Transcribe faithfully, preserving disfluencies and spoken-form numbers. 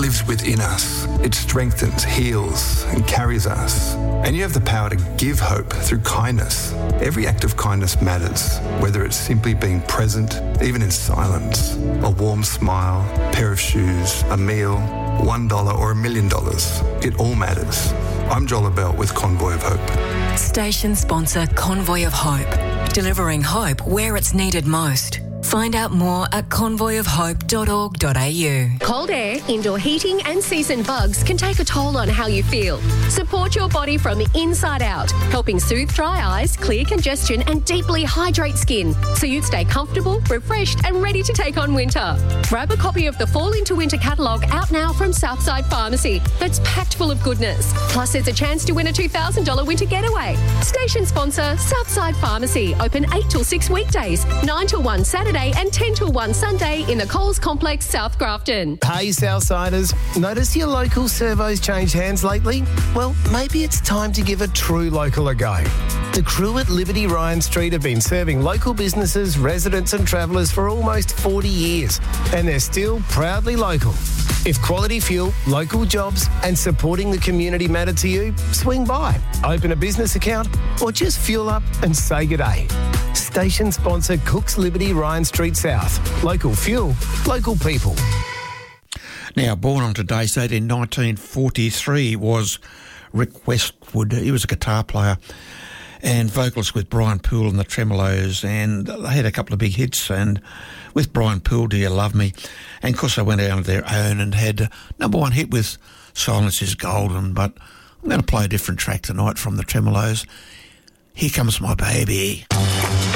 lives within us. It strengthens, heals and carries us. And you have the power to give hope through kindness. Every act of kindness matters, whether it's simply being present, even in silence, a warm smile, a pair of shoes, a meal, one dollar or a million dollars. It all matters. I'm Joel Bell with Convoy of Hope. Station sponsor Convoy of Hope. Delivering hope where it's needed most. Find out more at convoy of hope dot org dot a u. Cold air, indoor heating and season bugs can take a toll on how you feel. Support your body from inside out, helping soothe dry eyes, clear congestion and deeply hydrate skin so you stay comfortable, refreshed and ready to take on winter. Grab a copy of the Fall into Winter catalogue out now from Southside Pharmacy that's packed full of goodness. Plus there's a chance to win a two thousand dollars winter getaway. Station sponsor Southside Pharmacy, open eight till six weekdays, nine till one Saturday and ten till one Sunday in the Coles Complex, South Grafton. Hey Southsiders, notice your local servos changed hands lately? Well, maybe it's time to give a true local a go. The crew at Liberty Ryan Street have been serving local businesses, residents and travellers for almost forty years, and they're still proudly local. If quality fuel, local jobs and supporting the community matter to you, swing by, open a business account or just fuel up and say g'day. Station sponsor Cook's Liberty Ryan Street South. Local fuel, local people. Now, born on today's date in nineteen forty-three was Rick Westwood. He was a guitar player and vocalist with Brian Poole and the Tremolos, and they had a couple of big hits, and with Brian Poole, Do You Love Me? And of course they went out on their own and had a number one hit with Silence Is Golden, but I'm going to play a different track tonight from the Tremolos. Here Comes My Baby.